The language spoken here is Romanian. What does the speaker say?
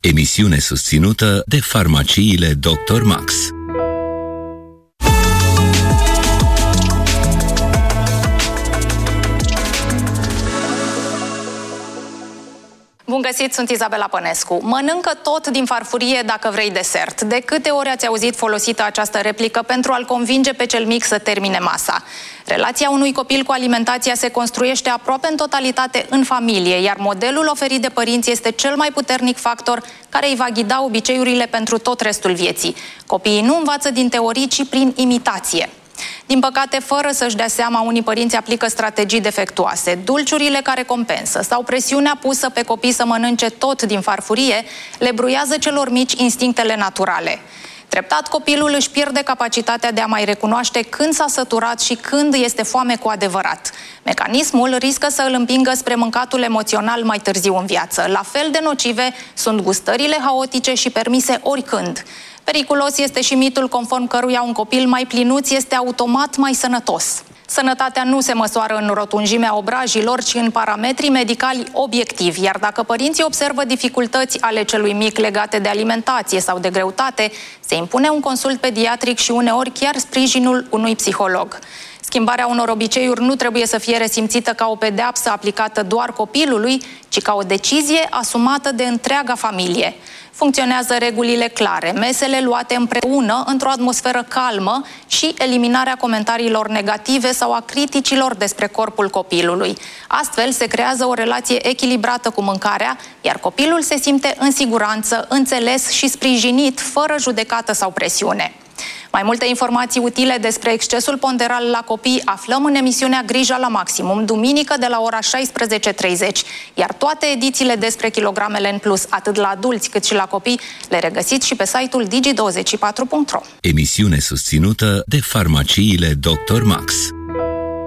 Emisiune susținută de farmaciile Dr. Max. Bun găsit, sunt Izabela Pănescu. Mănâncă tot din farfurie dacă vrei desert. De câte ori ați auzit folosită această replică pentru a-l convinge pe cel mic să termine masa? Relația unui copil cu alimentația se construiește aproape în totalitate în familie, iar modelul oferit de părinți este cel mai puternic factor care îi va ghida obiceiurile pentru tot restul vieții. Copiii nu învață din teorii, ci prin imitație. Din păcate, fără să-și dea seama, unii părinți aplică strategii defectuoase. Dulciurile ca recompensă sau presiunea pusă pe copii să mănânce tot din farfurie le bruiază celor mici instinctele naturale. Treptat, copilul își pierde capacitatea de a mai recunoaște când s-a săturat și când este foame cu adevărat. Mecanismul riscă să îl împingă spre mâncatul emoțional mai târziu în viață. La fel de nocive sunt gustările haotice și permise oricând. Periculos este și mitul conform căruia un copil mai plinuț este automat mai sănătos. Sănătatea nu se măsoară în rotunjimea obrajilor, ci în parametri medicali obiectivi, iar dacă părinții observă dificultăți ale celui mic legate de alimentație sau de greutate, se impune un consult pediatric și uneori chiar sprijinul unui psiholog. Schimbarea unor obiceiuri nu trebuie să fie resimțită ca o pedeapsă aplicată doar copilului, ci ca o decizie asumată de întreaga familie. Funcționează regulile clare, mesele luate împreună într-o atmosferă calmă și eliminarea comentariilor negative sau a criticilor despre corpul copilului. Astfel se creează o relație echilibrată cu mâncarea, iar copilul se simte în siguranță, înțeles și sprijinit, fără judecată sau presiune. Mai multe informații utile despre excesul ponderal la copii aflăm în emisiunea Grija la Maximum, duminică de la ora 16:30, iar toate edițiile despre kilogramele în plus, atât la adulți cât și la copii, le regăsiți și pe site-ul digi24.ro. Emisiune susținută de farmaciile Dr. Max.